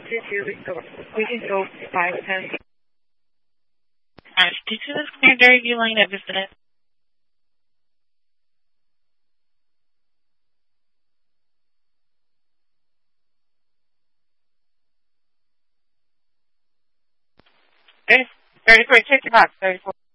We can go 510. Due to this commander, you line up visited. Okay, 34, check your box, 34.